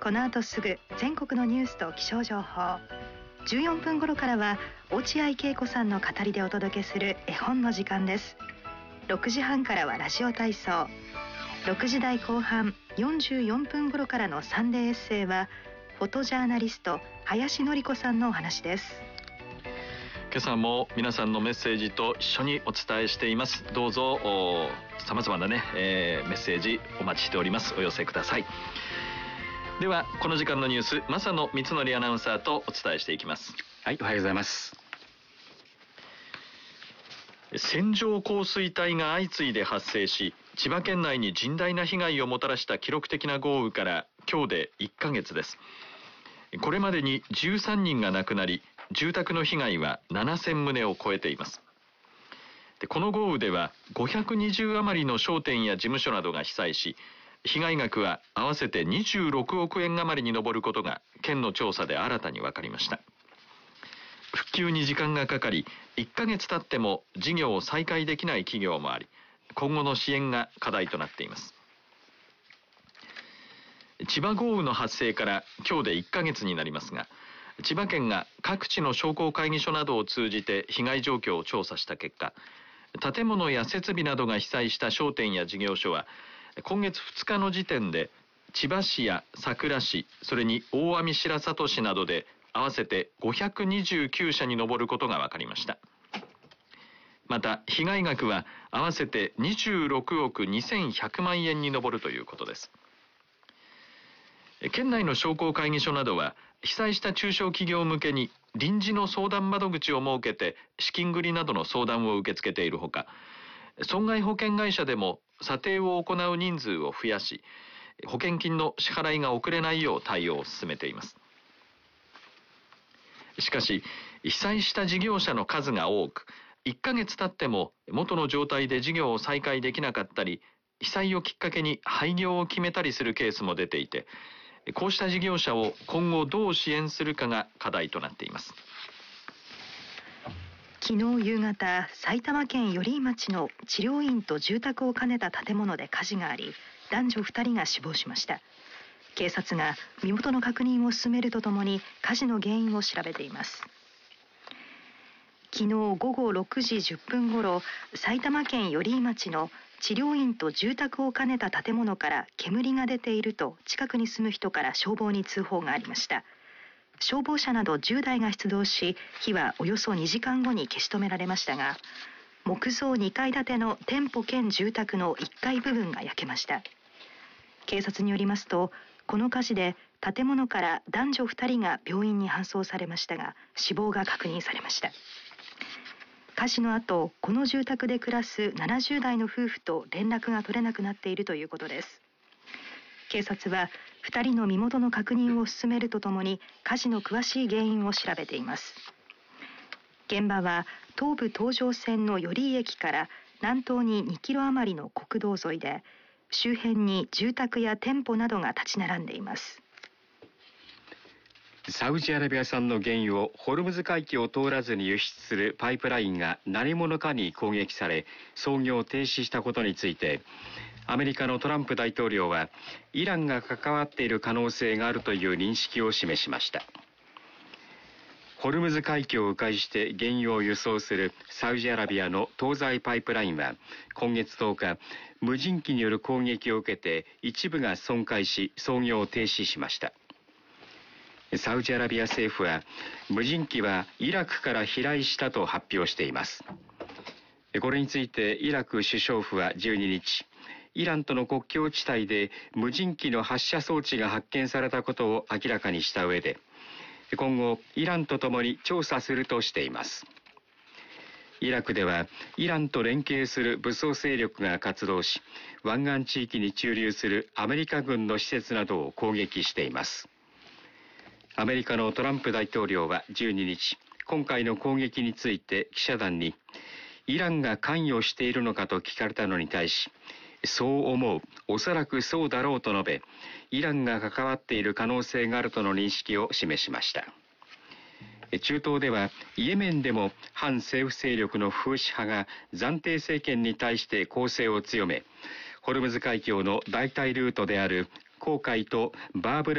この後すぐ全国のニュースと気象情報、14分頃からは落合恵子さんの語りでお届けする絵本の時間です。6時半からはラジオ体操、6時台後半44分頃からのサンデーエッセイはフォトジャーナリスト林典子さんのお話です。 今朝も皆さんのメッセージと一緒にお伝えしています。どうぞ様々なメッセージお待ちしております。お寄せください。ではこの時間のニュース、正野光則アナウンサーとお伝えしていきます。 はい、おはようございます。 線状降水帯が相次いで発生し、千葉県内に甚大な被害をもたらした記録的な豪雨から今日で1ヶ月です。これまでに13人が亡くなり、住宅の被害は7000棟を超えています。この豪雨では520余りの商店や事務所などが被災し、被害額は合わせて26億円余りに上ることが県の調査で新たに分かりました。復旧に時間がかかり、1ヶ月経っても事業を再開できない企業もあり、今後の支援が課題となっています。千葉豪雨の発生から今日で1ヶ月になりますが、千葉県が各地の商工会議所などを通じて被害状況を調査した結果、建物や設備などが被災した商店や事業所は今月2日の時点で千葉市や佐倉市、それに大網白里市などで合わせて529社に上ることが分かりました。また被害額は合わせて26億2100万円に上るということです。県内の商工会議所などは被災した中小企業向けに臨時の相談窓口を設けて資金繰りなどの相談を受け付けているほか、損害保険会社でも査定を行う人数を増やし、保険金の支払いが遅れないよう対応を進めています。しかし被災した事業者の数が多く、1ヶ月経っても元の状態で事業を再開できなかったり、被災をきっかけに廃業を決めたりするケースも出ていて、こうした事業者を今後どう支援するかが課題となっています。 昨日夕方、埼玉県寄居町の治療院と住宅を兼ねた建物で火事があり、男女2人が死亡しました。警察が身元の確認を進めるとともに火事の原因を調べています。昨日午後6時10分ごろ、埼玉県寄居町の治療院と住宅を兼ねた建物から煙が出ていると近くに住む人から消防に通報がありました。消防車など10台が出動し、火はおよそ2時間後に消し止められましたが、木造2階建ての店舗兼住宅の1階部分が焼けました。警察によりますと、この火事で建物から男女2人が病院に搬送されましたが、死亡が確認されました。火事の後、この住宅で暮らす70代の夫婦と連絡が取れなくなっているということです。警察は2人の身元の確認を進めるとともに火事の詳しい原因を調べています。現場は東武東上線の寄居駅から南東に2キロ余りの国道沿いで、周辺に住宅や店舗などが立ち並んでいます。 サウジアラビア産の原油をホルムズ海峡を通らずに輸出するパイプラインが何者かに攻撃され操業を停止したことについて、アメリカのトランプ大統領はイランが関わっている可能性があるという認識を示しました。ホルムズ海峡を迂回して原油を輸送するサウジアラビアの東西パイプラインは今月10日、無人機による攻撃を受けて一部が損壊し操業を停止しました。サウジアラビア政府は無人機はイラクから飛来したと発表しています。これについてイラク首相府は12日、イランとの国境地帯で無人機の発射装置が発見されたことを明らかにした上で、今後イランとともに調査するとしています。イラクではイランと連携する武装勢力が活動し、湾岸地域に駐留するアメリカ軍の施設などを攻撃しています。アメリカのトランプ大統領は12日、今回の攻撃について記者団に、イランが関与しているのかと聞かれたのに対し、そう思う、おそらくそうだろうと述べ、イランが関わっている可能性があるとの認識を示しました。中東ではイエメンでも反政府勢力のフーシ派が暫定政権に対して攻勢を強め、ホルムズ海峡の代替ルートである紅海とバーブル